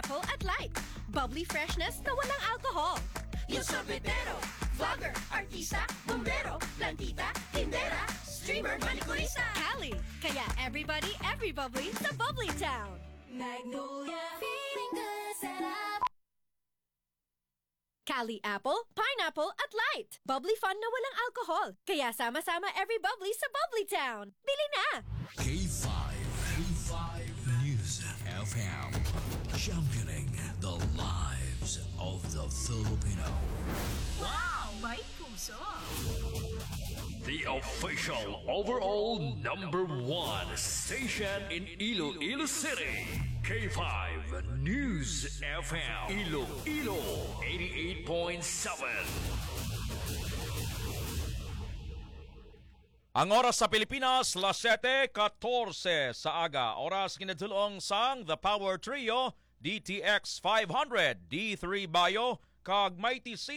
pineapple at light. Bubbly freshness na walang alcohol. Yung sorbetero, vlogger, artista, bombero, plantita, tindera, streamer, manicurista. Cali, kaya everybody, every bubbly sa Bubbly Town. Magnolia, feeling good, sarap. Cali Apple, Pineapple at Light. Bubbly fun na walang alcohol. Kaya sama-sama every bubbly sa Bubbly Town. Bili na! K5 News FM, championing the lives of the Filipino. Wow, may puso. The official overall #1 station in Iloilo City. K5 News FM, Iloilo 88.7. Ang oras sa Pilipinas, 7:14 sa aga. Oras kinadulong sang The Power Trio, DTX 500, D3 Bio, kag Mighty C.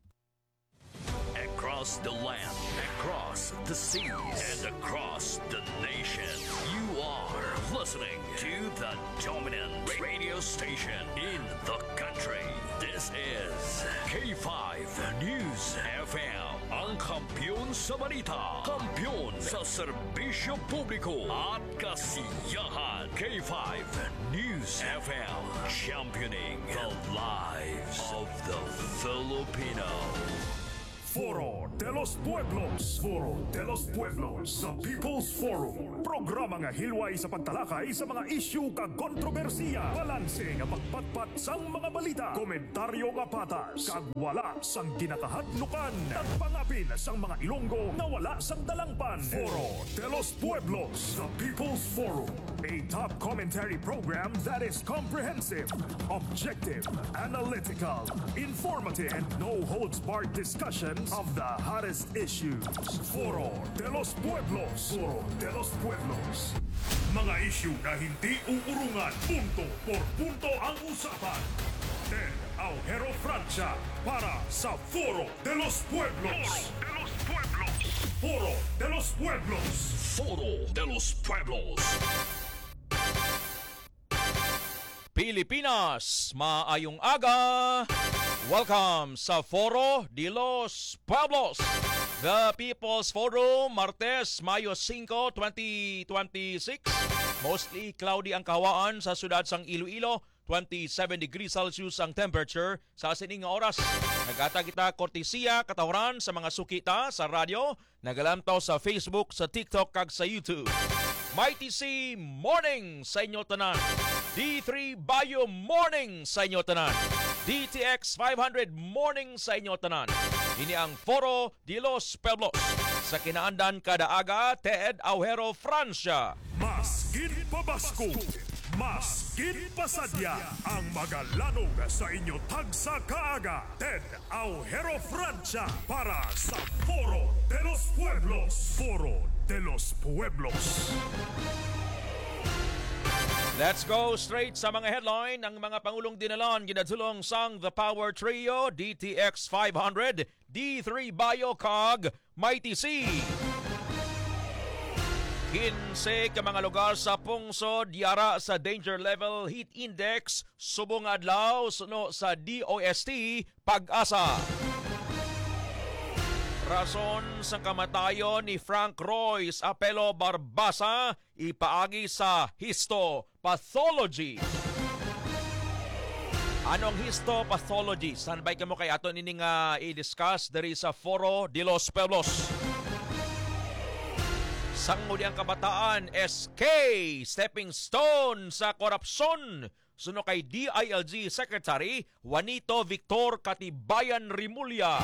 Across the land, across the seas, and across the nation, you are listening to the dominant radio station in the country. This is K5 News FM, ang kampiyon sa balita, kampiyon sa serbisyo publiko at kasiyahan. K5 News FM, championing the lives of the Filipino. Foro de los Pueblos. Foro de los Pueblos sa People's Forum. Programa nga hilway sa pagtalakay sa mga isyu kag kontrobersiya. Balanse nga pagpatpat sang mga balita. Komentaryo nga patas. Kag wala sang ginakahadlukan. Nagpangapin sang mga Ilonggo na wala sang dalangpan. Foro de los Pueblos sa People's Forum. A top commentary program that is comprehensive, objective, analytical, informative, and no-holds-barred discussion of the hottest issues. Foro de los Pueblos. Foro de los Pueblos. Mga isyu na hindi uurungan. Punto por punto ang usapan. Ted Aujero Francia para sa Foro de los Pueblos. Foro de los Pueblos. Foro de los Pueblos. Foro de los Pueblos. Pilipinas, maayong aga! Welcome sa Foro de los Pueblos, the People's Forum, Martes, Mayo 5, 2026. Mostly cloudy ang kahawaan sa siyudad sang Iloilo, 27 degrees Celsius ang temperature sa sining nga oras. Nagata kita kortesiya katawaran sa mga sukita sa radyo, nagalantaw sa Facebook, sa TikTok kag sa YouTube. Mighty C morning sa inyo tanan. D3 Bio morning sa inyo tanan. DTX 500 morning sa inyo tanan. Ini ang Foro de los Pueblos. Sa kinaandan kada aga, Ted Aujero Francia. Maskin pabasko, maskin pasadya, ang magalanog sa inyo tagsa kaaga. Ted Aujero Francia para sa Foro de los Pueblos. Foro de los Pueblos. Let's go straight sa mga headline. Ang mga Pangulong dinalan ginadulong sang The Power Trio, DTX 500, D3 Bio kag Mighty C. 15 ka mga lugar sa pungsod yara sa danger level heat index subong adlaw suno sa DOST Pag-asa. Rason sa kamatayon ni Frank Royce Apelo Barbasa ipaagi sa histopathology. Anong histopathology? Saan ba'y kamo kay ato nining i-discuss diri sa Foro de los Pueblos? Sangudi ang kabataan, SK, stepping stone sa korupsyon. Suno kay DILG Secretary Juanito Victor Katibayan Rimulya.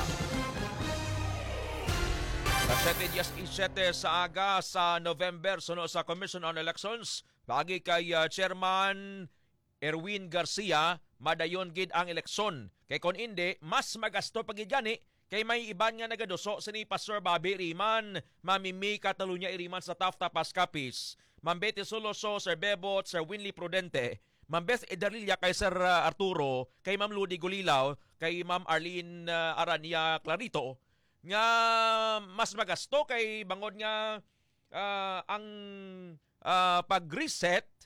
Sa 7 sa aga sa November, suno sa Commission on Elections, bagi kay Chairman Erwin Garcia, madayon gid ang eleksyon. Kay kon indi, mas magasto pagid gani, kay may iban nga nagaduso sini Pastor Bobby Riman, Mamimi Catalunya Iriman sa Tafta Pascapis, Mambete Soloso, Sir Bebot, Sir Winley Prudente, Ma'am Beth Edarilla kay Sir Arturo, kay Ma'am Ludi Gulilaw, kay Ma'am Arlene Arania Clarito, nga mas magasto kay bangod nga ang pag-reset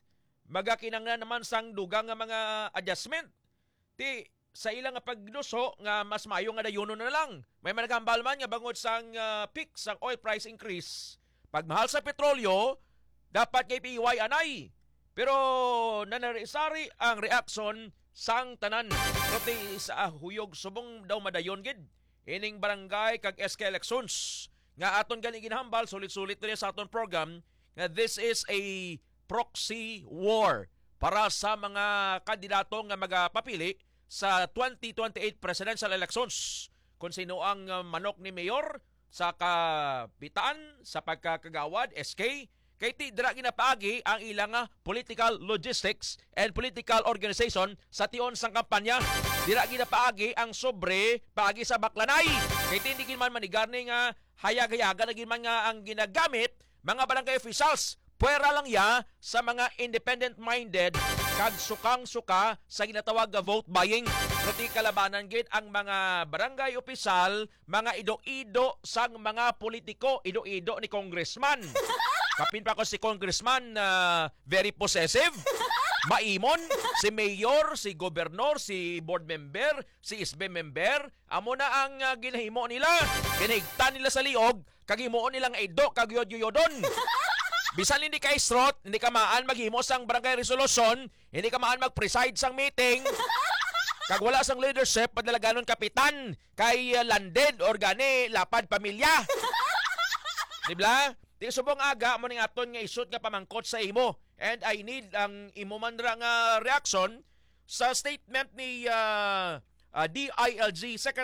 magakinanglan naman sang dugang nga mga adjustment. Ti sa ilang nga pagduso nga mas maayo nga dayono na lang. May managambal man nga bangod sang peak sang oil price increase. Pag mahal sa petrolyo, dapat kay PY anay. Pero nanarisari ang reaksyon sang tanan. Prote sa huyog subong daw madayon gid. Ining barangay kag SK elections. Nga aton gani ginhambal, sulit-sulit na sa aton program, nga this is a proxy war para sa mga kandidato nga magapapili sa 2028 presidential elections. Kung sino ang manok ni Mayor sa kabitaan, sa pagkakagawad, SK, kay ti dira ginapaagi ang ilang political logistics and political organization sa tion sang kampanya. Dira ginapaagi ang sobre paagi sa baklanay. Kay ti hindi man manigarni nga hayag-hayaga na man nga ang ginagamit mga barangay officials. Puwera lang ya sa mga independent-minded kag sukang-suka sa ginatawag nga vote buying. Pati kalabanan gid ang mga barangay opisyal, mga ido-ido sang mga politiko, ido-ido ni congressman. Kapin pa ko si congressman very possessive, maimon, si mayor, si gobernador, si board member, si SB member, amo na ang ginahimo nila. Ginahigtan nila sa liog, kag himuon nilang ido kag yod-yodon. Bisan hindi ka istrot, hindi ka maan maghimo sang barangay resolution, hindi ka maan mag-preside sang meeting, kag wala sang leadership, padalaganon kapitan, kay landed, organi, lapad, pamilya. Dibla? Di subong aga mo ning aton nga isut nga pamangkot sa imo. And I need ang imo man ra nga reaction sa statement ni DILG Secretary